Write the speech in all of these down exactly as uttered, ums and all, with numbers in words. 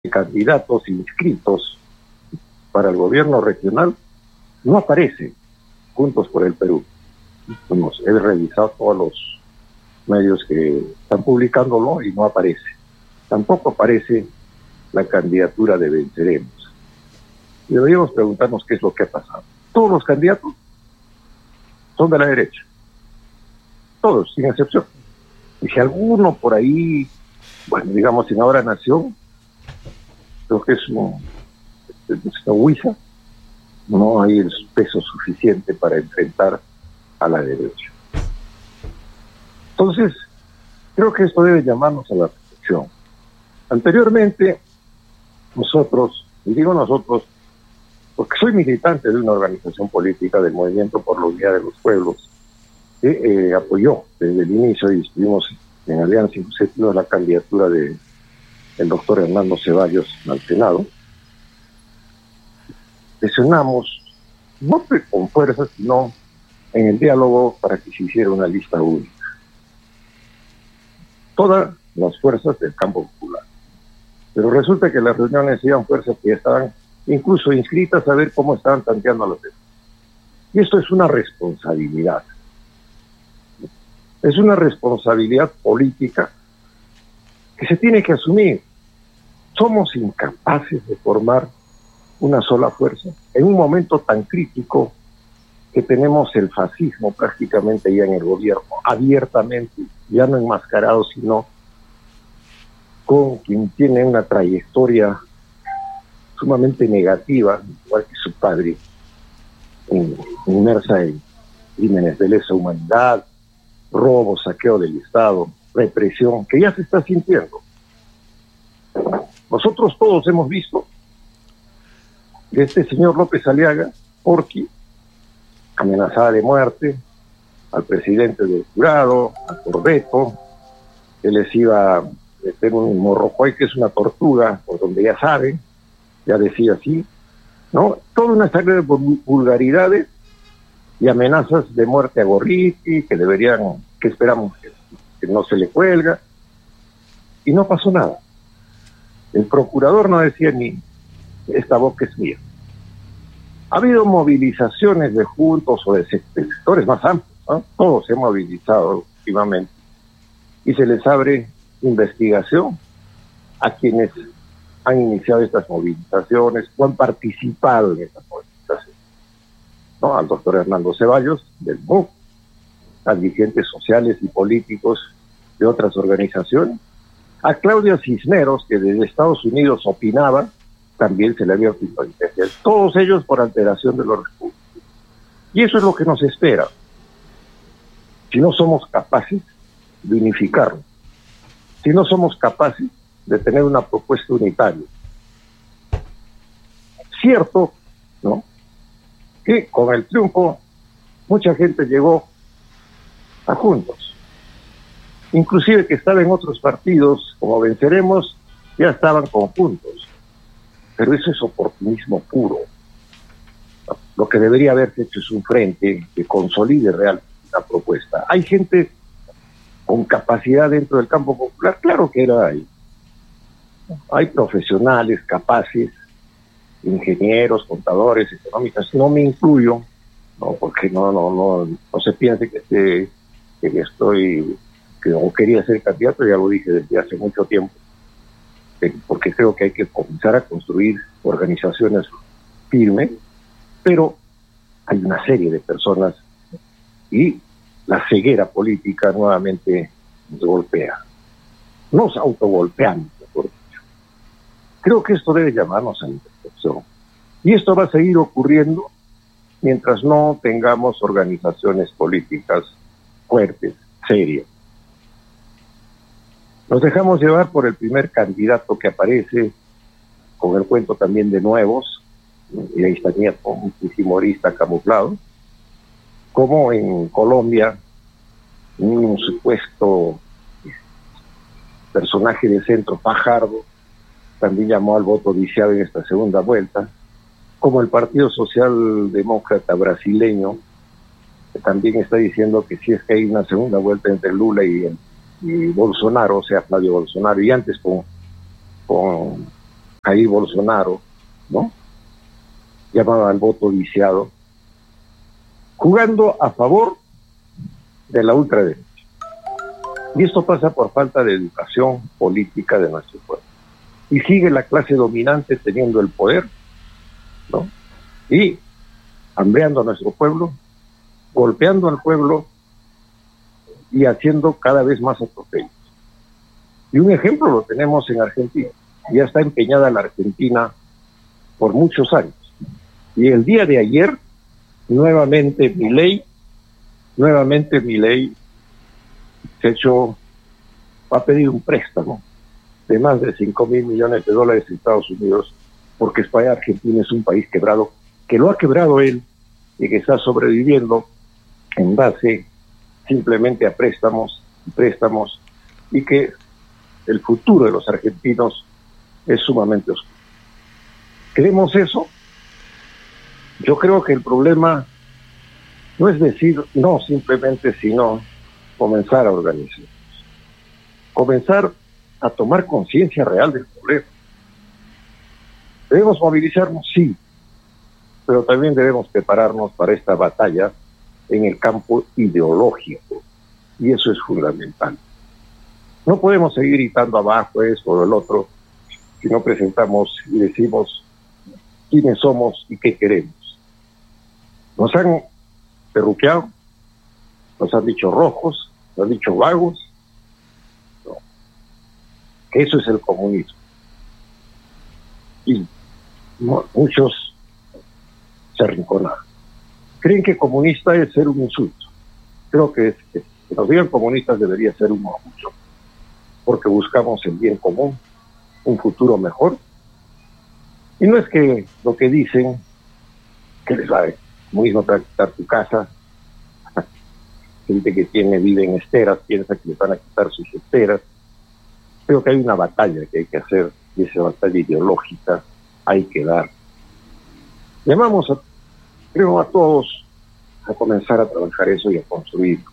candidatos inscritos para el gobierno regional no aparece Juntos por el Perú. Hemos, he revisado todos los medios que están publicándolo y no aparece. Tampoco aparece la candidatura de Venceremos. Y deberíamos preguntarnos qué es lo que ha pasado. Todos los candidatos son de la derecha. Todos, sin excepción. Y si alguno por ahí, bueno, digamos, en Ahora Nación, creo que es un, es una huiza, no hay el peso suficiente para enfrentar a la derecha. Entonces, creo que esto debe llamarnos a la reflexión. Anteriormente, nosotros, y digo nosotros, porque soy militante de una organización política del Movimiento por la Unidad de los Pueblos, que eh, apoyó desde el inicio y estuvimos en alianza inclusive de la candidatura de el doctor Hernando Ceballos al Senado. Presionamos, no con fuerza, sino en el diálogo para que se hiciera una lista única. Todas las fuerzas del campo popular. Pero resulta que las reuniones iban fuerzas que ya estaban incluso inscritas a ver cómo estaban tanteando a los demás. Y esto es una responsabilidad. Es una responsabilidad política que se tiene que asumir. Somos incapaces de formar una sola fuerza en un momento tan crítico que tenemos el fascismo prácticamente ya en el gobierno, abiertamente, ya no enmascarado, sino con quien tiene una trayectoria sumamente negativa, igual que su padre, inmersa en crímenes de lesa humanidad, robo, saqueo del Estado, represión, que ya se está sintiendo. Nosotros todos hemos visto que este señor López Aliaga, Porqui, amenazada de muerte al presidente del jurado, a Corbeto, que les iba a meter un morrocoy, que es una tortuga, por donde ya saben, ya decía así, ¿no? Toda una serie de vulgaridades y amenazas de muerte a Gorriti, que deberían, que esperamos que, que no se le cuelga, y no pasó nada. El procurador no decía ni, esta boca es mía. Ha habido movilizaciones de juntos o de sectores más amplios, ¿no? Todos se han movilizado últimamente, y se les abre investigación a quienes han iniciado estas movilizaciones o han participado en estas movilizaciones, ¿no? Al doctor Hernando Ceballos, del M U, a dirigentes sociales y políticos de otras organizaciones, a Claudia Cisneros, que desde Estados Unidos opinaba, también se le había abierto investigación. Todos ellos por alteración de los recursos. Y eso es lo que nos espera. Si no somos capaces de unificarnos, si no somos capaces de tener una propuesta unitaria. Cierto, ¿no?, que con el triunfo mucha gente llegó a Juntos. Inclusive que estaba en otros partidos, como Venceremos, ya estaban conjuntos. Pero eso es oportunismo puro. Lo que debería haberse hecho es un frente que consolide realmente la propuesta. Hay gente con capacidad dentro del campo popular, claro que era ahí. Hay profesionales capaces, ingenieros, contadores, económicos, no me incluyo, no, porque no, no, no, no se piense que, esté, que estoy, que no quería ser candidato, ya lo dije desde hace mucho tiempo, porque creo que hay que comenzar a construir organizaciones firmes, pero hay una serie de personas y la ceguera política nuevamente nos golpea. Nos autogolpeamos, mejor dicho. Creo que esto debe llamarnos a la reflexión. Y esto va a seguir ocurriendo mientras no tengamos organizaciones políticas fuertes, serias. Nos dejamos llevar por el primer candidato que aparece, con el cuento también de nuevos, y ahí está Nieto, un fujimorista camuflado, como en Colombia, un supuesto personaje de centro, Fajardo, también llamó al voto viciado en esta segunda vuelta, como el Partido Socialdemócrata brasileño, que también está diciendo que si es que hay una segunda vuelta entre Lula y el y Bolsonaro, o sea, Flavio Bolsonaro, y antes con, con Jair Bolsonaro, ¿no? Llamado al voto viciado, jugando a favor de la ultraderecha. Y esto pasa por falta de educación política de nuestro pueblo. Y sigue la clase dominante teniendo el poder, ¿no? Y hambreando a nuestro pueblo, golpeando al pueblo y haciendo cada vez más atropellos. Y un ejemplo lo tenemos en Argentina. Ya está empeñada la Argentina por muchos años. Y el día de ayer, nuevamente Milei, nuevamente Milei se echó, va a pedir un préstamo de más de cinco mil millones de dólares en Estados Unidos, porque España, Argentina es un país quebrado, que lo ha quebrado él y que está sobreviviendo en base simplemente a préstamos, préstamos, y que el futuro de los argentinos es sumamente oscuro. ¿Queremos eso? Yo creo que el problema no es decir no simplemente, sino comenzar a organizarnos. Comenzar a tomar conciencia real del problema. ¿Debemos movilizarnos? Sí, pero también debemos prepararnos para esta batalla en el campo ideológico, y eso es fundamental. No podemos seguir gritando abajo esto o el otro si no presentamos y decimos quiénes somos y qué queremos. Nos han perruqueado, nos han dicho rojos, nos han dicho vagos, no. Que eso es el comunismo. Y no, muchos se arrinconaron. Creen que comunista es ser un insulto. Creo que, es, que, que nos digan comunistas debería ser un orgullo, porque buscamos el bien común, un futuro mejor. Y no es que lo que dicen, que les va a comunismo te va a quitar tu casa, gente que tiene vida en esteras piensa que les van a quitar sus esteras. Creo que hay una batalla que hay que hacer, y esa batalla ideológica hay que dar. Llamamos a, creo, a todos a comenzar a trabajar eso y a construir.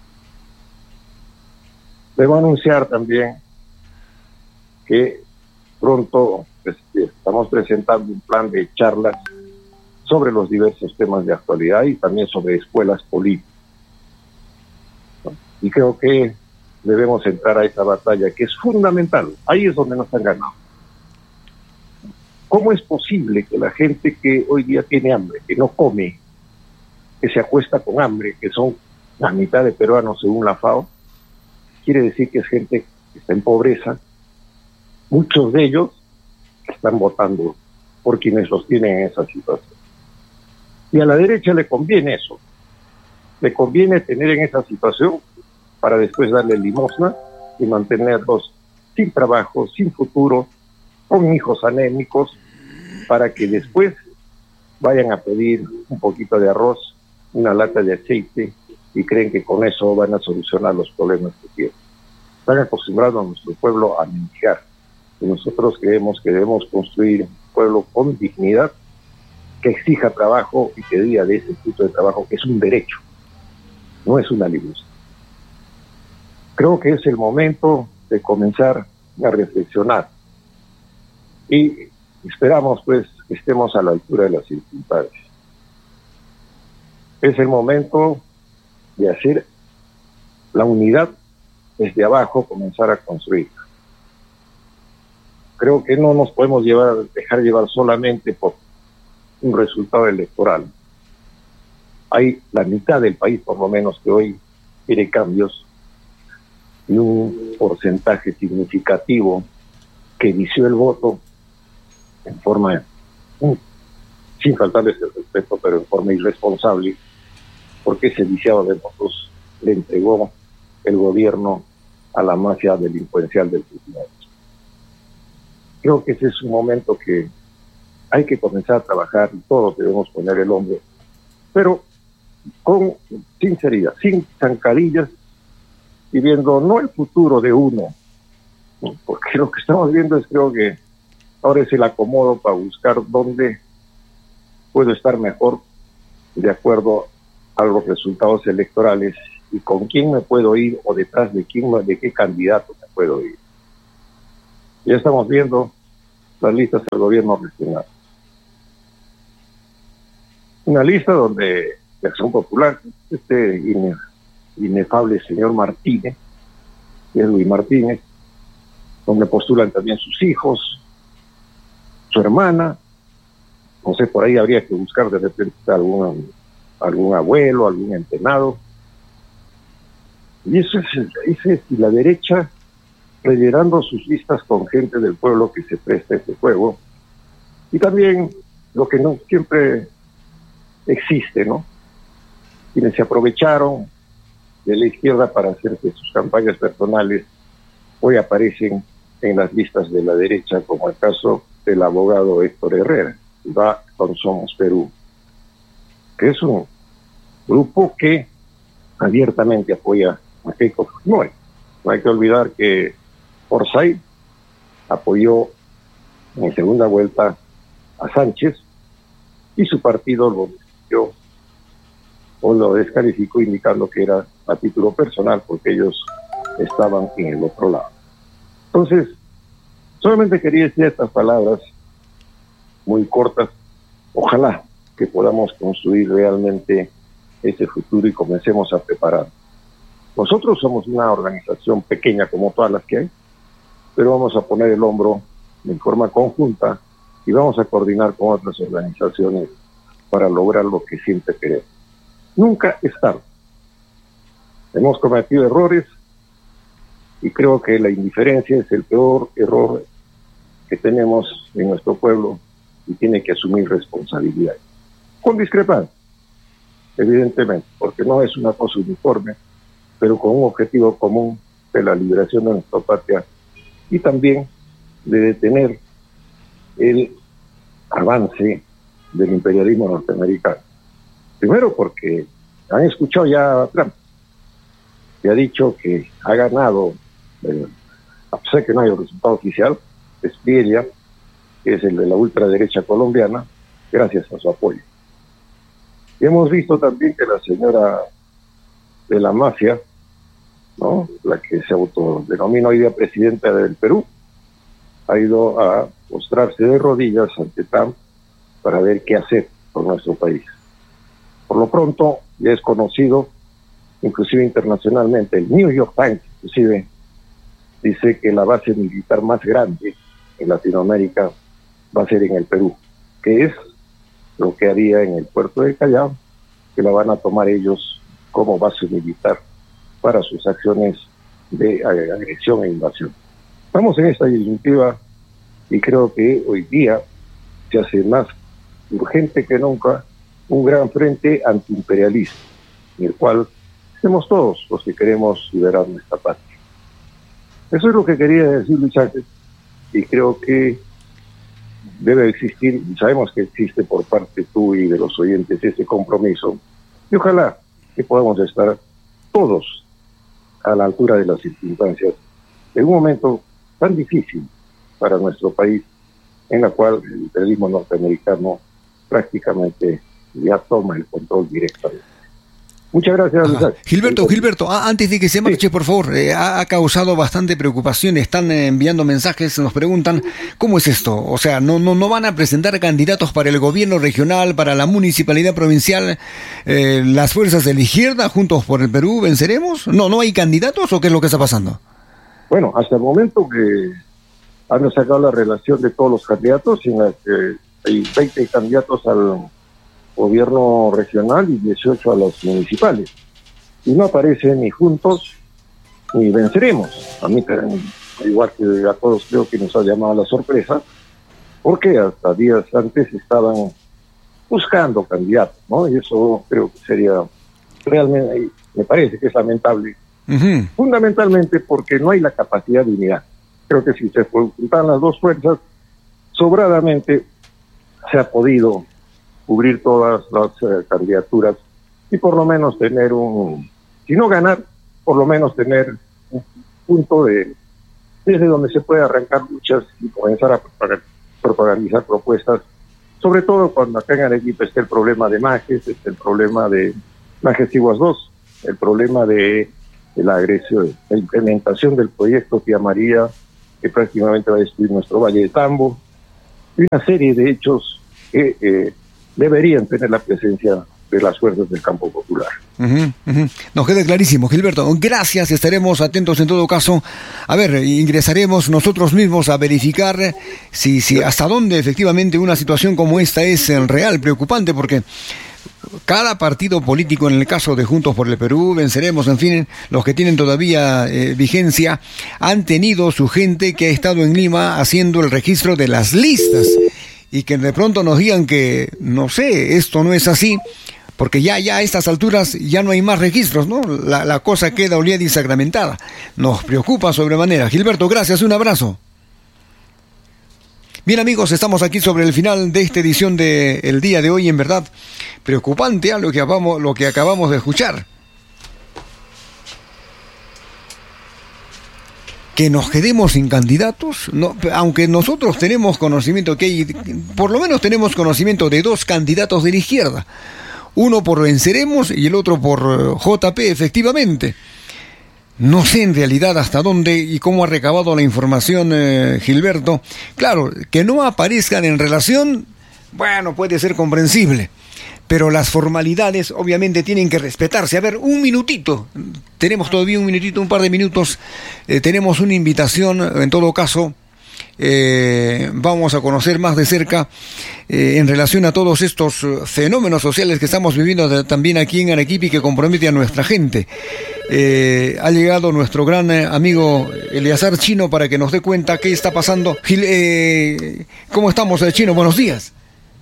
Debo anunciar también que pronto pues, estamos presentando un plan de charlas sobre los diversos temas de actualidad y también sobre escuelas políticas. ¿No? Y creo que debemos entrar a esa batalla que es fundamental. Ahí es donde nos han ganado. ¿Cómo es posible que la gente que hoy día tiene hambre, que no come, que se acuesta con hambre, que son la mitad de peruanos según la FAO, quiere decir que es gente que está en pobreza, muchos de ellos están votando por quienes los tienen en esa situación? Y a la derecha le conviene eso, le conviene tener en esa situación para después darle limosna y mantenerlos sin trabajo, sin futuro, con hijos anémicos, para que después vayan a pedir un poquito de arroz, una lata de aceite, y creen que con eso van a solucionar los problemas que tienen. Están acostumbrados a nuestro pueblo a mendigar, y nosotros creemos que debemos construir un pueblo con dignidad, que exija trabajo y que diga de ese tipo de trabajo que es un derecho, no es una limosna. Creo que es el momento de comenzar a reflexionar y esperamos pues que estemos a la altura de las circunstancias. Es el momento de hacer la unidad desde abajo, comenzar a construir. Creo que no nos podemos llevar, dejar llevar solamente por un resultado electoral. Hay la mitad del país, por lo menos, que hoy quiere cambios, y un porcentaje significativo que vició el voto en forma, sin faltarles el respeto, pero en forma irresponsable, porque ese viciado de votos le entregó el gobierno a la mafia delincuencial del Fujimori. Creo que ese es un momento que hay que comenzar a trabajar y todos debemos poner el hombro, pero con sinceridad, sin zancadillas, y viendo no el futuro de uno, porque lo que estamos viendo es, creo que ahora es el acomodo para buscar dónde puedo estar mejor de acuerdo a los resultados electorales y con quién me puedo ir o detrás de quién, de qué candidato me puedo ir. Ya estamos viendo las listas del gobierno regional. Una lista donde de Acción Popular, este ine, inefable señor Martínez, que es Luis Martínez, donde postulan también sus hijos, su hermana, no sé, por ahí habría que buscar de repente algún, algún abuelo, algún entenado. Y eso es, ese es y la derecha rellenando sus listas con gente del pueblo que se presta a este juego. Y también lo que no siempre existe, ¿no? Quienes se aprovecharon de la izquierda para hacerse sus campañas personales, hoy aparecen en las listas de la derecha, como el caso del abogado Héctor Herrera, va con Somos Perú, que es un grupo que abiertamente apoya a Keiko Fujimori. No hay que olvidar que Orsay apoyó en segunda vuelta a Sánchez y su partido lo describió o lo descalificó indicando que era a título personal porque ellos estaban en el otro lado. Entonces, solamente quería decir estas palabras muy cortas. Ojalá que podamos construir realmente ese futuro y comencemos a preparar. Nosotros somos una organización pequeña como todas las que hay, pero vamos a poner el hombro de forma conjunta y vamos a coordinar con otras organizaciones para lograr lo que siempre queremos. Nunca es tarde. Hemos cometido errores y creo que la indiferencia es el peor error que tenemos en nuestro pueblo y tiene que asumir responsabilidad. Con discrepancia, evidentemente, porque no es una cosa uniforme, pero con un objetivo común de la liberación de nuestra patria y también de detener el avance del imperialismo norteamericano. Primero porque han escuchado ya a Trump, que ha dicho que ha ganado, eh, a pesar de que no hay un resultado oficial, Espriella, que es el de la ultraderecha colombiana, gracias a su apoyo. Y hemos visto también que la señora de la mafia, ¿no?, la que se autodenomina hoy día presidenta del Perú, ha ido a postrarse de rodillas ante Trump para ver qué hacer por nuestro país. Por lo pronto, ya es conocido, inclusive internacionalmente, el New York Times, inclusive, dice que la base militar más grande en Latinoamérica va a ser en el Perú, que es lo que haría en el puerto de Callao, que la van a tomar ellos como base militar para sus acciones de agresión e invasión. Estamos en esta disyuntiva y creo que hoy día se hace más urgente que nunca un gran frente antiimperialista, en el cual estemos todos los que queremos liberar nuestra patria. Eso es lo que quería decir Luis Ángel, y creo que debe existir, y sabemos que existe por parte tú y de los oyentes ese compromiso, y ojalá que podamos estar todos a la altura de las circunstancias en un momento tan difícil para nuestro país, en la cual el imperialismo norteamericano prácticamente ya toma el control directamente. Muchas gracias, Luis. Gilberto, Gilberto, ah, antes de que se marche, sí, por favor, eh, ha, ha causado bastante preocupación, están eh, enviando mensajes, nos preguntan, ¿cómo es esto? O sea, ¿no no no van a presentar candidatos para el gobierno regional, para la municipalidad provincial, eh, las fuerzas de la izquierda, Juntos por el Perú, venceremos? ¿No no hay candidatos o qué es lo que está pasando? Bueno, hasta el momento que han sacado la relación de todos los candidatos, en la que hay veinte candidatos al gobierno regional y dieciocho a los municipales. Y no aparecen ni Juntos ni Venceremos. A mí, igual que a todos, creo que nos ha llamado la sorpresa, porque hasta días antes estaban buscando candidatos, ¿no? Y eso creo que sería realmente, me parece que es lamentable, uh-huh. Fundamentalmente porque no hay la capacidad de unidad. Creo que si se juntan las dos fuerzas, sobradamente se ha podido cubrir todas las uh, candidaturas y por lo menos tener un, si no ganar, por lo menos tener un punto de desde donde se puede arrancar luchas y comenzar a propagandizar propuestas, sobre todo cuando acá en Arequipa está el problema de Majes, está el problema de Majes Iguas dos, el problema de, de la agresión, la implementación del proyecto Tía María, que prácticamente va a destruir nuestro Valle de Tambo, y una serie de hechos que eh, deberían tener la presencia de las fuerzas del campo popular. Uh-huh, uh-huh. Nos queda clarísimo, Gilberto. Gracias, estaremos atentos en todo caso. A ver, ingresaremos nosotros mismos a verificar si, si hasta dónde efectivamente una situación como esta es real, preocupante, porque cada partido político, en el caso de Juntos por el Perú, Venceremos, en fin, los que tienen todavía eh, vigencia, han tenido su gente que ha estado en Lima haciendo el registro de las listas, y que de pronto nos digan que, no sé, esto no es así, porque ya, ya a estas alturas ya no hay más registros, ¿no? La, la cosa queda oleada y sacramentada. Nos preocupa sobremanera. Gilberto, gracias, un abrazo. Bien, amigos, estamos aquí sobre el final de esta edición del día de hoy. En verdad, preocupante a lo que acabamos, lo que acabamos de escuchar. Que nos quedemos sin candidatos, no, aunque nosotros tenemos conocimiento que hay, por lo menos tenemos conocimiento de dos candidatos de la izquierda. Uno por Venceremos y el otro por J P, efectivamente. No sé en realidad hasta dónde y cómo ha recabado la información eh, Gilberto. Claro, que no aparezcan en relación, bueno, puede ser comprensible, pero las formalidades obviamente tienen que respetarse. A ver, un minutito, tenemos todavía un minutito, un par de minutos, eh, tenemos una invitación, en todo caso, eh, vamos a conocer más de cerca eh, en relación a todos estos fenómenos sociales que estamos viviendo de, también aquí en Arequipa y que compromete a nuestra gente. Eh, ha llegado nuestro gran eh, amigo Eleazar Chino para que nos dé cuenta qué está pasando. Gil, eh, ¿Cómo estamos, eh, Chino? Buenos días.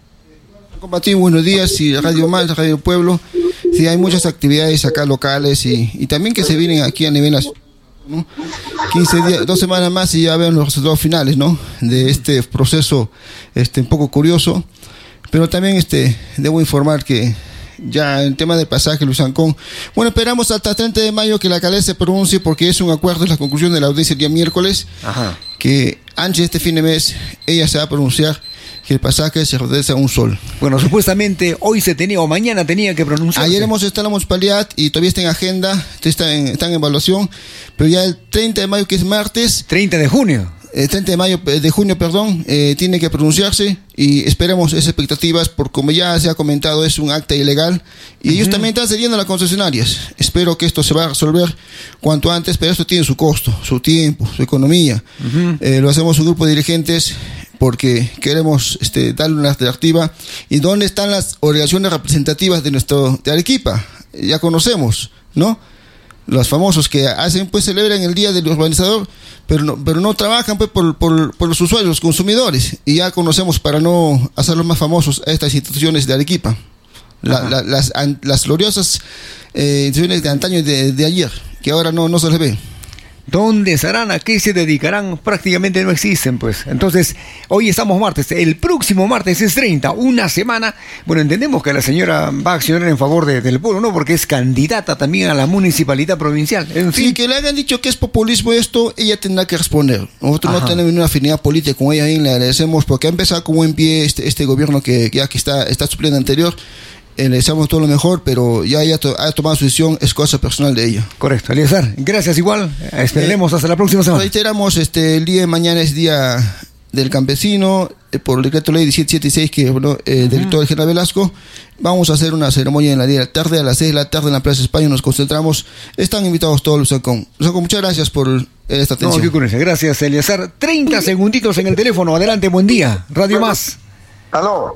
Compartir buenos días y Radio Más, Radio Pueblo. Sí, hay muchas actividades acá locales y, y también que se vienen aquí a nivel nacional, ¿no? quince días, dos semanas más y ya ven los resultados finales, ¿no? De este proceso este un poco curioso, pero también este debo informar que ya el tema del pasaje Luis Ancón, bueno, esperamos hasta treinta de mayo que la alcaldesa se pronuncie porque es un acuerdo, es la conclusión de la audiencia el día miércoles. Ajá. Que antes de este fin de mes ella se va a pronunciar que el pasaje se reduce a un sol. Bueno, supuestamente hoy se tenía o mañana tenía que pronunciarse. Ayer hemos estado en la municipalidad y todavía está en agenda, está en, está en evaluación, pero ya el treinta de mayo, que es martes. treinta de junio. El treinta de mayo, de junio, perdón, eh, tiene que pronunciarse y esperemos esas expectativas, porque como ya se ha comentado, es un acta ilegal y uh-huh. ellos también están cediendo a las concesionarias. Espero que esto se va a resolver cuanto antes, pero esto tiene su costo, su tiempo, su economía. Uh-huh. Eh, lo hacemos un grupo de dirigentes porque queremos este, darle una alternativa. ¿Y dónde están las organizaciones representativas de nuestro de Arequipa? Ya conocemos, ¿no? Los famosos que hacen, pues celebran el día del urbanizador, pero no, pero no trabajan pues por, por, por los usuarios, los consumidores, y ya conocemos, para no hacerlos más famosos, a estas instituciones de Arequipa, la, la, las, an, las gloriosas eh, instituciones de antaño y de, de ayer, que ahora no, no se les ve. ¿Dónde estarán? ¿A qué se dedicarán? Prácticamente no existen, pues. Entonces, hoy estamos martes. El próximo martes es treinta, una semana. Bueno, entendemos que la señora va a accionar en favor de, del pueblo, ¿no? Porque es candidata también a la municipalidad provincial. En fin. Sí, que le hayan dicho que es populismo esto, ella tendrá que responder. Nosotros Ajá. no tenemos una afinidad política con ella, y le agradecemos porque ha empezado como en pie este, este gobierno que ya que está, está supliendo anterior. Eh, le deseamos todo lo mejor, pero ya ella to- ha tomado su decisión, es cosa personal de ella. Correcto, Eleazar, gracias igual, esperaremos eh, hasta la próxima semana. Reiteramos, este, el día de mañana es día del campesino, eh, por el decreto ley diecisiete setenta y seis, que bueno, eh, uh-huh. director del general Velasco, vamos a hacer una ceremonia en la día de la tarde, a las seis de la tarde en la Plaza España, nos concentramos, están invitados todos los Lusancón. Lusancón, muchas gracias por esta atención. No, qué ocurrencia, gracias, Eleazar. treinta segunditos en el teléfono, adelante, buen día, Radio Más. Aló.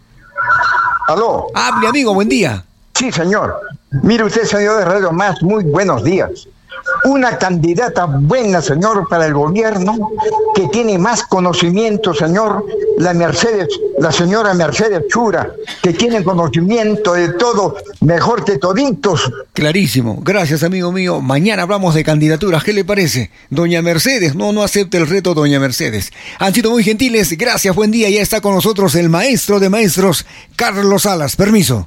Aló. Hable, amigo, buen día. Sí, señor. Mire usted, señor de Radio Más, muy buenos días. Una candidata buena, señor, para el gobierno, que tiene más conocimiento, señor, la Mercedes, la señora Mercedes Chura, que tiene conocimiento de todo, mejor que toditos. Clarísimo. Gracias, amigo mío. Mañana hablamos de candidaturas. ¿Qué le parece? Doña Mercedes. No, no acepte el reto, doña Mercedes. Han sido muy gentiles. Gracias, buen día. Ya está con nosotros el maestro de maestros, Carlos Salas. Permiso.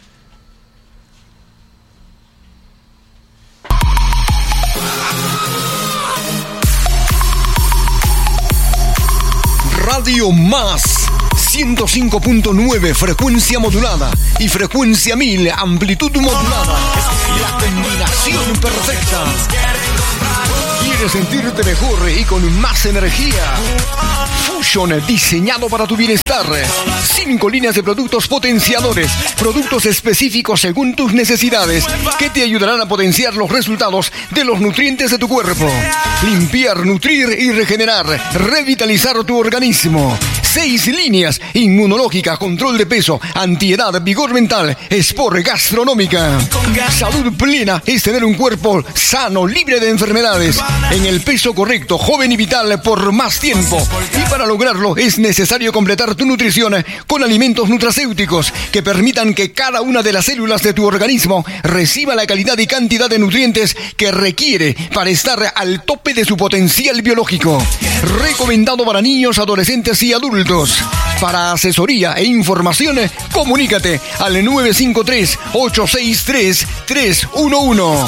Radio Más, ciento cinco punto nueve, frecuencia modulada, y frecuencia mil, amplitud modulada. La combinación perfecta. ¿Quieres sentirte mejor y con más energía? Fusion, diseñado para tu bienestar. Cinco líneas de productos potenciadores, productos específicos según tus necesidades, que te ayudarán a potenciar los resultados de los nutrientes de tu cuerpo. Limpiar, nutrir y regenerar, revitalizar tu organismo. Seis líneas: inmunológica, control de peso, antiedad, vigor mental, sport, gastronómica. Salud plena es tener un cuerpo sano, libre de enfermedades, en el peso correcto, joven y vital por más tiempo. Y para lograrlo es necesario completar tu nutrición con alimentos nutracéuticos que permitan que cada una de las células de tu organismo reciba la calidad y cantidad de nutrientes que requiere para estar al tope de su potencial biológico. Recomendado para niños, adolescentes y adultos. Para asesoría e información, comunícate al nueve cinco tres, ocho seis tres, tres uno uno.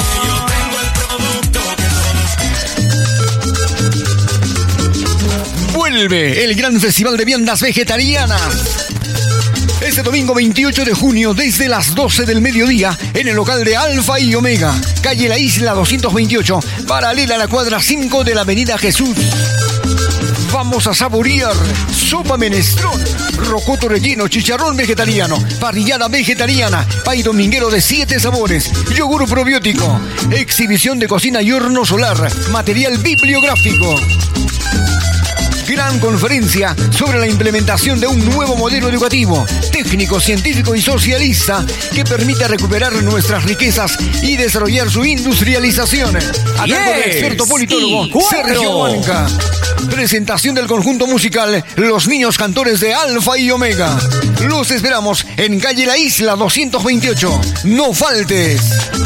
Vuelve el gran festival de viandas vegetarianas. Este domingo veintiocho de junio, desde las doce del mediodía, en el local de Alfa y Omega, calle La Isla doscientos veintiocho, paralela a la cuadra cinco de la avenida Jesús. Vamos a saborear sopa menestrón, rocoto relleno, chicharrón vegetariano, parrillada vegetariana, pay dominguero de siete sabores, yogur probiótico, exhibición de cocina y horno solar, material bibliográfico. Gran conferencia sobre la implementación de un nuevo modelo educativo, técnico, científico y socialista que permita recuperar nuestras riquezas y desarrollar su industrialización. A cargo del experto politólogo Sergio Banca. Presentación del conjunto musical Los Niños Cantores de Alfa y Omega. Los esperamos en calle La Isla doscientos veintiocho. No faltes.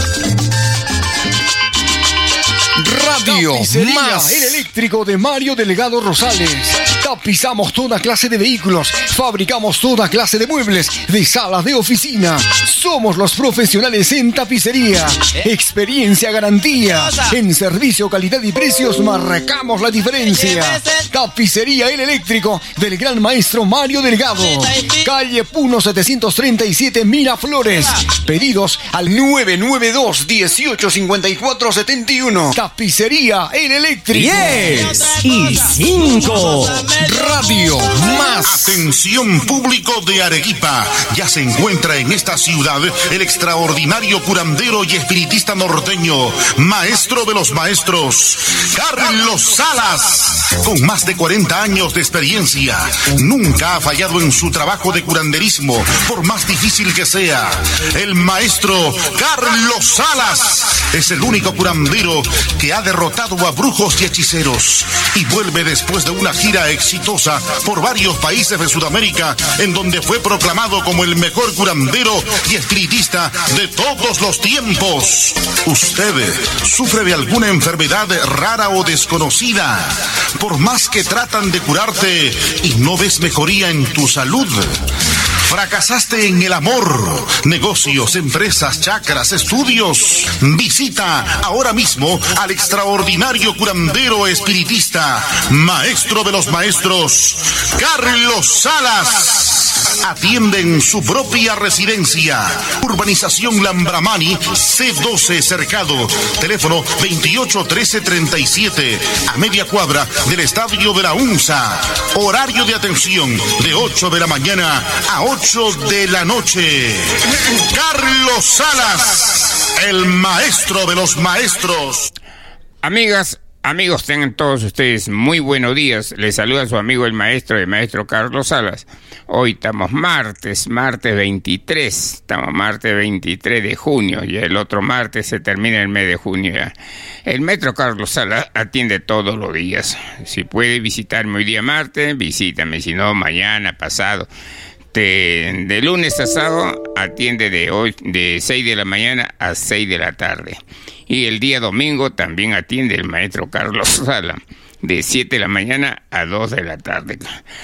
Radio Más, el eléctrico de Mario Delgado Rosales. Tapizamos toda clase de vehículos, fabricamos toda clase de muebles, de salas de oficina. Somos los profesionales en tapicería. Experiencia, garantía. En servicio, calidad y precios marcamos la diferencia. Tapicería El Eléctrico del gran maestro Mario Delgado. Calle Puno setecientos treinta y siete, Miraflores. Pedidos al nueve nueve dos, uno ocho cinco cuatro siete uno. Tapicería El Eléctrico. diez y cinco. Radio Más. Atención público de Arequipa. Ya se encuentra en esta ciudad el extraordinario curandero y espiritista norteño, maestro de los maestros, Carlos Salas. Con más de cuarenta años de experiencia, nunca ha fallado en su trabajo de curanderismo, por más difícil que sea. El maestro Carlos Salas es el único curandero que ha derrotado a brujos y hechiceros y vuelve después de una gira exitosa por varios países de Sudamérica, en donde fue proclamado como el mejor curandero y espiritista de todos los tiempos. ¿Usted sufre de alguna enfermedad rara o desconocida? Por más que tratan de curarte y no ves mejoría en tu salud. ¿Fracasaste en el amor, negocios, empresas, chakras, estudios? Visita ahora mismo al extraordinario curandero espiritista, maestro de los maestros, Carlos Salas. Atiende en su propia residencia. Urbanización Lambramani, C doce Cercado. Teléfono veintiocho trece treinta y siete, a media cuadra del estadio de la UNSA. Horario de atención de ocho de la mañana a ocho de la noche. Carlos Salas, el maestro de los maestros. Amigas, amigos, tengan todos ustedes muy buenos días. Les saluda su amigo el maestro, el maestro Carlos Salas. Hoy estamos martes, martes veintitrés, estamos martes veintitrés de junio, y el otro martes se termina el mes de junio ya. El maestro Carlos Salas atiende todos los días. Si puede visitarme hoy día martes, visítame, si no, mañana, pasado. De, de lunes a sábado atiende de, hoy, de seis de la mañana a seis de la tarde. Y el día domingo también atiende el maestro Carlos Salas, de siete de la mañana a dos de la tarde.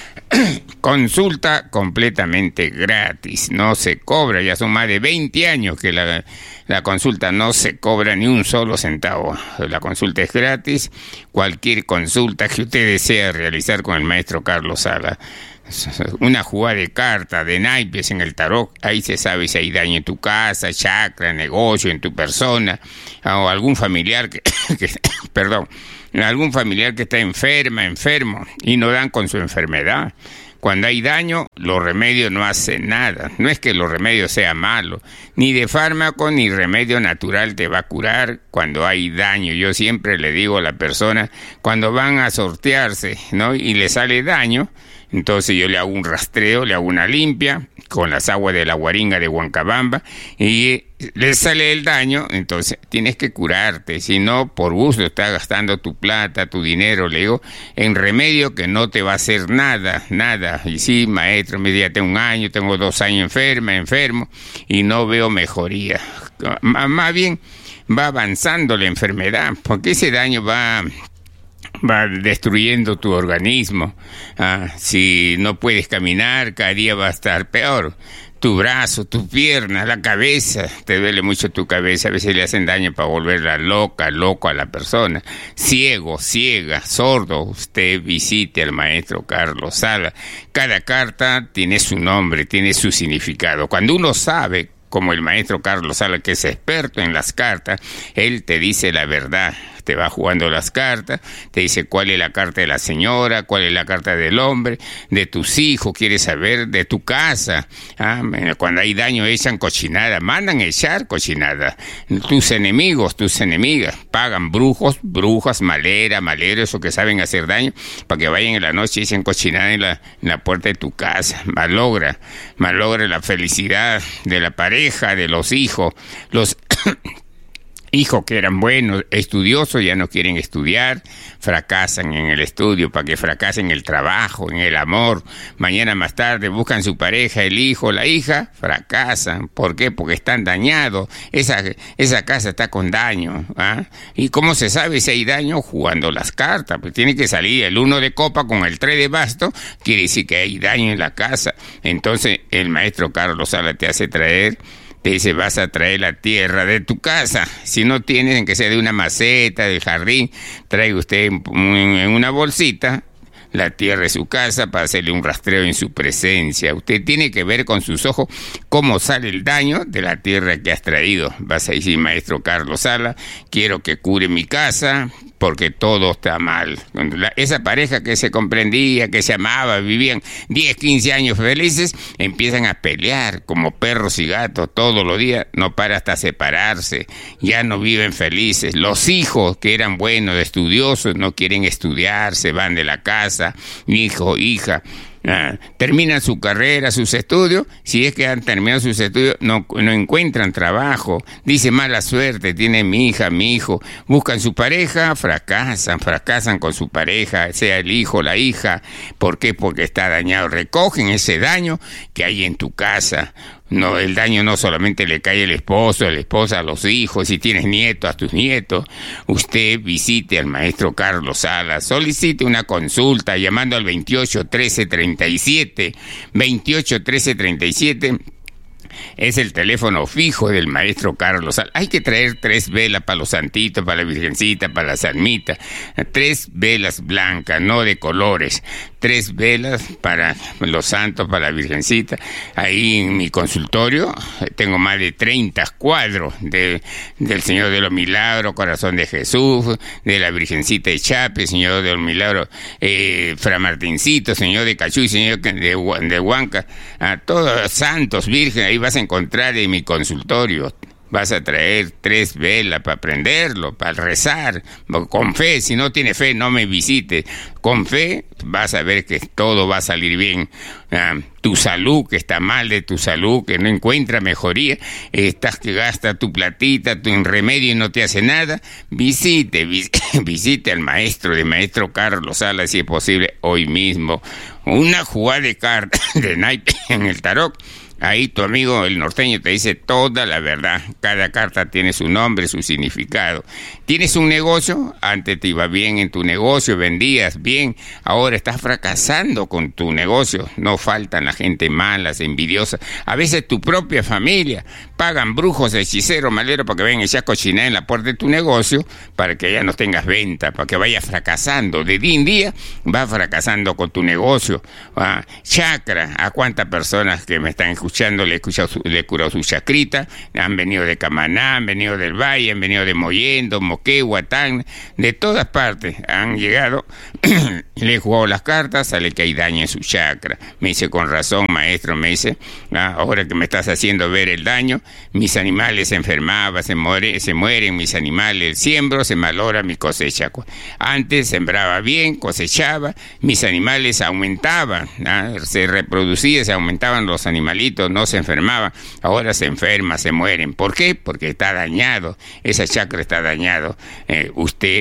Consulta completamente gratis, no se cobra, ya son más de veinte años que la, la consulta no se cobra ni un solo centavo. La consulta es gratis, cualquier consulta que usted desea realizar con el maestro Carlos Salas. Una jugada de cartas, de naipes en el tarot, ahí se sabe si hay daño en tu casa, chakra, negocio, en tu persona, o algún familiar que, que perdón, algún familiar que está enferma, enfermo, y no dan con su enfermedad. Cuando hay daño, los remedios no hacen nada. No es que los remedios sean malos, ni de fármaco ni remedio natural te va a curar cuando hay daño. Yo siempre le digo a la persona, cuando van a sortearse, ¿no?, y le sale daño, entonces yo le hago un rastreo, le hago una limpia con las aguas de la Guaringa de Huancabamba y le sale el daño, entonces tienes que curarte, si no, por gusto estás gastando tu plata, tu dinero, le digo, en remedio que no te va a hacer nada, nada. Y sí, maestro, me dice, tengo un año, tengo dos años enferma, enfermo, y no veo mejoría. Más bien va avanzando la enfermedad, porque ese daño va... va destruyendo tu organismo. Ah, si no puedes caminar, cada día va a estar peor. Tu brazo, tu pierna, la cabeza, te duele mucho tu cabeza, a veces le hacen daño para volverla loca, loco a la persona. Ciego, ciega, sordo, usted visite al maestro Carlos Sala. Cada carta tiene su nombre, tiene su significado. Cuando uno sabe, como el maestro Carlos Sala, que es experto en las cartas, él te dice la verdad. Te va jugando las cartas, te dice cuál es la carta de la señora, cuál es la carta del hombre, de tus hijos, quiere saber de tu casa. Ah, cuando hay daño echan cochinada, mandan echar cochinada. Tus enemigos, tus enemigas, pagan brujos, brujas, malera, maleros, o que saben hacer daño, para que vayan en la noche y echen cochinada en la, en la puerta de tu casa. Malogra, malogra la felicidad de la pareja, de los hijos, los... hijos que eran buenos, estudiosos, ya no quieren estudiar, fracasan en el estudio, para que fracasen en el trabajo, en el amor. Mañana más tarde buscan su pareja, el hijo, la hija, fracasan. ¿Por qué? Porque están dañados. Esa, esa casa está con daño. ¿Ah? ¿Y cómo se sabe si hay daño? Jugando las cartas. Pues tiene que salir el uno de copa con el tres de basto, quiere decir que hay daño en la casa. Entonces el maestro Carlos Sala te hace traer, te dice, vas a traer la tierra de tu casa. Si no tienes, que sea de una maceta, del jardín, traiga usted en una bolsita la tierra de su casa para hacerle un rastreo en su presencia. Usted tiene que ver con sus ojos cómo sale el daño de la tierra que has traído. Vas a decir, maestro Carlos Sala, quiero que cure mi casa porque todo está mal. La, esa pareja que se comprendía, que se amaba, vivían diez, quince años felices, empiezan a pelear como perros y gatos todos los días, no para hasta separarse, ya no viven felices. Los hijos que eran buenos, estudiosos, no quieren estudiar, se van de la casa, hijo, hija. Ah, terminan su carrera, sus estudios, si es que han terminado sus estudios, no, no encuentran trabajo, dice mala suerte, tiene mi hija, mi hijo, buscan su pareja, fracasan, fracasan con su pareja, sea el hijo, la hija. ¿Por qué? Porque está dañado. Recogen ese daño que hay en tu casa. No, el daño no solamente le cae al esposo, a la esposa, a los hijos, si tienes nietos, a tus nietos. Usted visite al maestro Carlos Sala, solicite una consulta llamando al veintiocho trece treinta y siete, veintiocho trece treinta y siete. Es el teléfono fijo del maestro Carlos Sala. Hay que traer tres velas para los santitos, para la virgencita, para la salmita. Tres velas blancas, no de colores. Tres velas para los santos, para la virgencita. Ahí en mi consultorio tengo más de treinta cuadros de, del Señor de los Milagros, Corazón de Jesús, de la Virgencita de Chape, Señor de los Milagros, eh, Fra Martincito, Señor de Cachuy, Señor de, de Huanca, a todos santos, vírgenes. Ahí vas a encontrar en mi consultorio. Vas a traer tres velas para prenderlo, para rezar, con fe. Si no tiene fe, no me visite. Con fe vas a ver que todo va a salir bien. Ah, tu salud, que está mal de tu salud, que no encuentra mejoría, estás que gasta tu platita, tu en remedio y no te hace nada, visite, vis- visite al maestro, de maestro Carlos Sala, si es posible, hoy mismo. Una jugada de cartas de naipe en el tarot. Ahí tu amigo el norteño te dice toda la verdad. Cada carta tiene su nombre, su significado. ¿Tienes un negocio? Antes te iba bien en tu negocio, vendías bien. Ahora estás fracasando con tu negocio. No faltan la gente mala, envidiosa. A veces tu propia familia pagan brujos, hechiceros, maleros para que vengan a echar cochinada en la puerta de tu negocio para que ya no tengas venta, para que vayas fracasando. De día en día vas fracasando con tu negocio. Ah, chakra, ¿a cuántas personas que me están escuchando escuchando, le he, escuchado su, le he curado su chacrita, han venido de Camaná, han venido del Valle, han venido de Mollendo, Moquegua, Tacna, de todas partes han llegado, le he jugado las cartas, sale que hay daño en su chakra. Me dice, con razón, maestro, me dice, ah, ahora que me estás haciendo ver el daño, mis animales se enfermaban, se, muere, se mueren mis animales, siembro, se malora mi cosecha. Antes sembraba bien, cosechaba, mis animales aumentaban, ¿ah? Se reproducía, se aumentaban los animalitos, no se enfermaban, ahora se enferma, se mueren. ¿Por qué? Porque está dañado, esa chakra está dañado. Eh, usted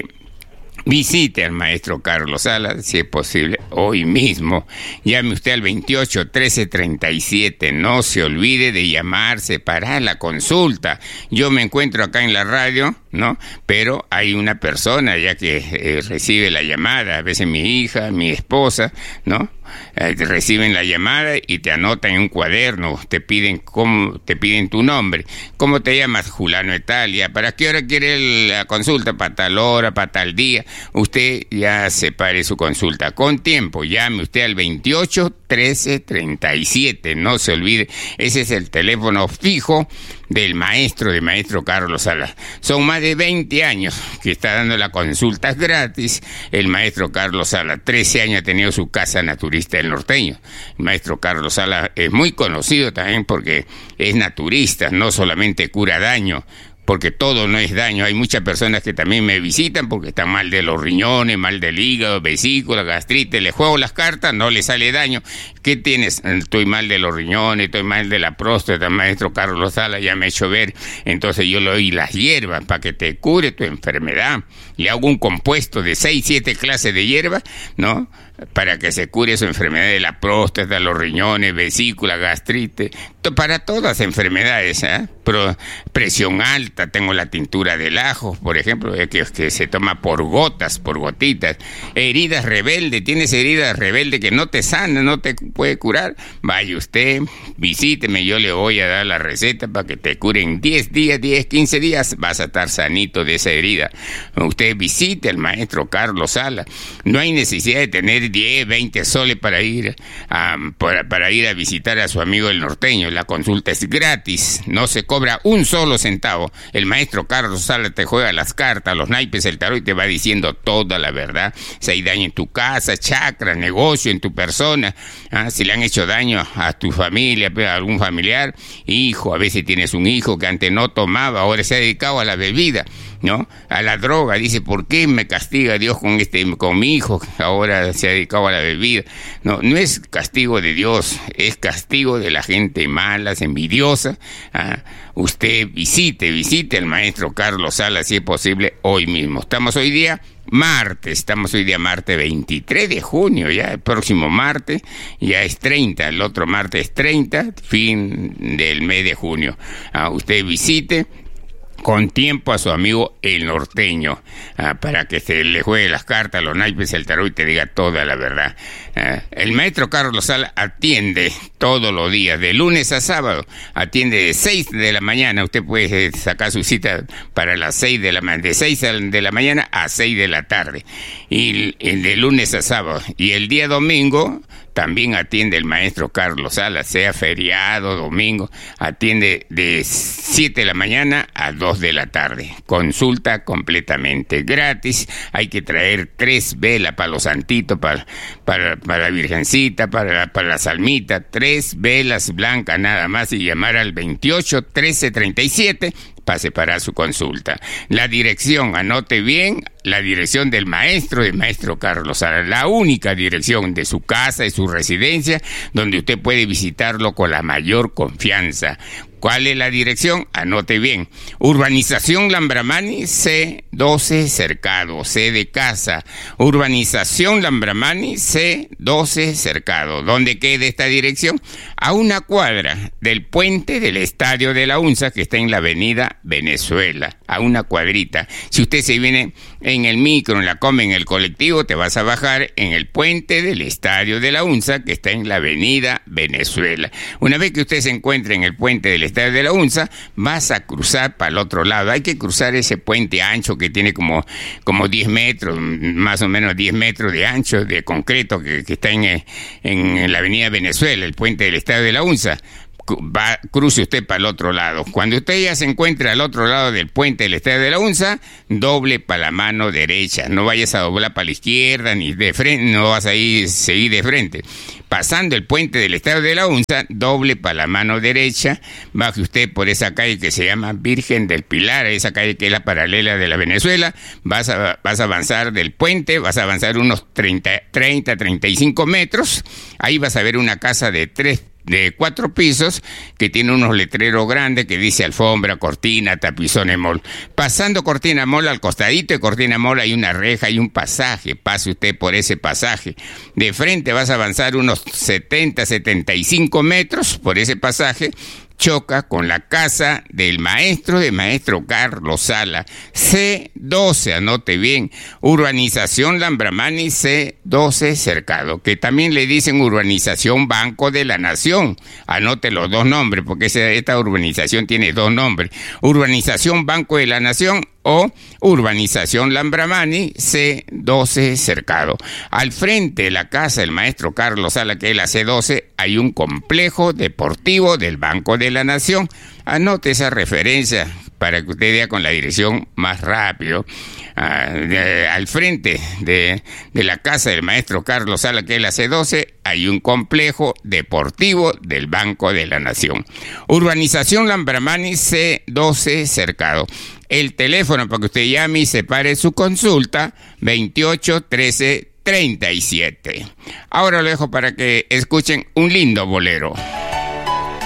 visite al maestro Carlos Salas, si es posible, hoy mismo. Llame usted al veintiocho trece treinta y siete. No se olvide de llamarse para la consulta. Yo me encuentro acá en la radio, ¿no? Pero hay una persona ya que eh, recibe la llamada, a veces mi hija, mi esposa, ¿no? Eh, te reciben la llamada y te anotan en un cuaderno, te piden cómo, te piden tu nombre, cómo te llamas, Julano Italia, para qué hora quiere la consulta, para tal hora, para tal día. Usted ya separe su consulta con tiempo, llame usted al veintiocho trece treinta y siete, no se olvide, ese es el teléfono fijo del maestro, de maestro Carlos Salas. Son más de veinte años que está dando las consultas gratis el maestro Carlos Salas. trece años ha tenido su casa naturista del Norteño. El maestro Carlos Salas es muy conocido también porque es naturista, no solamente cura daño, porque todo no es daño. Hay muchas personas que también me visitan porque están mal de los riñones, mal del hígado, vesícula, gastritis. Le juego las cartas, no le sale daño. ¿Qué tienes? Estoy mal de los riñones, estoy mal de la próstata, maestro Carlos Salas ya me ha hecho ver. Entonces yo le doy las hierbas para que te cure tu enfermedad. Le hago un compuesto de seis, siete clases de hierbas, ¿no? Para que se cure su enfermedad de la próstata, los riñones, vesícula, gastritis, para todas las enfermedades, ¿eh? Pero presión alta, tengo la tintura del ajo, por ejemplo, que, que se toma por gotas, por gotitas. Heridas rebeldes, tienes heridas rebeldes que no te sanan, no te puede curar, vaya usted, visíteme, yo le voy a dar la receta para que te curen diez días, diez, quince días, vas a estar sanito de esa herida. Usted visite al maestro Carlos Salas, no hay necesidad de tener diez, veinte soles para ir a, para, para ir a visitar a su amigo el norteño. La consulta es gratis, no se cobra un solo centavo. El maestro Carlos Salas te juega las cartas, los naipes, el tarot y te va diciendo toda la verdad. Si hay daño en tu casa, chakra, negocio, en tu persona, ¿ah? Si le han hecho daño a tu familia, a algún familiar, hijo, a veces tienes un hijo que antes no tomaba, ahora se ha dedicado a la bebida, ¿no? A la droga. Dice, ¿por qué me castiga Dios con este, con mi hijo? Ahora se ha dedicado a la bebida. No, no es castigo de Dios, es castigo de la gente mala, envidiosa. ¿Ah? Usted visite, visite al maestro Carlos Salas, si es posible, hoy mismo. Estamos hoy día martes, estamos hoy día martes veintitrés de junio, ya el próximo martes ya es treinta, el otro martes es treinta, fin del mes de junio. Ah, usted visite con tiempo a su amigo el norteño, ah, para que se le juegue las cartas, los naipes, el tarot y te diga toda la verdad. Ah, el maestro Carlos Salas atiende todos los días, de lunes a sábado, atiende de seis de la mañana, usted puede sacar su cita para las seis de la mañana, de seis de la mañana a seis de la tarde, y el de lunes a sábado, y el día domingo también atiende el maestro Carlos Salas, sea feriado, domingo, atiende de siete de la mañana a dos de la tarde. Consulta completamente gratis. Hay que traer tres velas para los santitos, para, para, para la Virgencita, para, para la Salmita, tres velas blancas nada más y llamar al veintiocho trece treinta y siete para separar su consulta. La dirección, anote bien, la dirección del maestro, del maestro Carlos Salas, la única dirección de su casa, de su residencia, donde usted puede visitarlo con la mayor confianza. ¿Cuál es la dirección? Anote bien. Urbanización Lambramani, C doce Cercado, C de casa. Urbanización Lambramani, C doce Cercado. ¿Dónde queda esta dirección? A una cuadra del puente del Estadio de la UNSA, que está en la avenida Venezuela, a una cuadrita. Si usted se viene en el micro, en la come, en el colectivo, te vas a bajar en el puente del Estadio de la UNSA, que está en la avenida Venezuela. Una vez que usted se encuentre en el puente del Estadio de la UNSA, vas a cruzar para el otro lado. Hay que cruzar ese puente ancho que tiene como, como diez metros, más o menos diez metros de ancho, de concreto, que, que está en, en, en la avenida Venezuela, el puente del Estadio de la UNSA. va, cruce usted para el otro lado. Cuando usted ya se encuentre al otro lado del puente del Estadio de la Unza, doble para la mano derecha. No vayas a doblar para la izquierda ni de frente, no vas a ir, seguir de frente. Pasando el puente del Estadio de la Unza, doble para la mano derecha, baje usted por esa calle que se llama Virgen del Pilar, esa calle que es la paralela de la Venezuela, vas a, vas a avanzar del puente, vas a avanzar unos treinta, treinta y cinco metros, ahí vas a ver una casa de tres de cuatro pisos, que tiene unos letreros grandes que dice Alfombra, Cortina, Tapizones Mall. Pasando Cortina Mall, al costadito de Cortina Mall hay una reja y un pasaje. Pase usted por ese pasaje. De frente vas a avanzar unos setenta, setenta y cinco metros por ese pasaje. Choca con la casa del maestro de maestro Carlos Sala, C doce, anote bien, urbanización Lambramani C doce Cercado, que también le dicen urbanización Banco de la Nación, anote los dos nombres, porque esta urbanización tiene dos nombres, urbanización Banco de la Nación o urbanización Lambramani C doce Cercado. Al frente de la casa del maestro Carlos Sala, que es la C doce, hay un complejo deportivo del Banco de la Nación. Anote esa referencia para que usted vea con la dirección más rápido. Ah, de, al frente de, de la casa del maestro Carlos Sala, que es la C doce, hay un complejo deportivo del Banco de la Nación. Urbanización Lambramani C doce Cercado. El teléfono para que usted llame y separe su consulta, veintiocho trece treinta y siete. Ahora lo dejo para que escuchen un lindo bolero.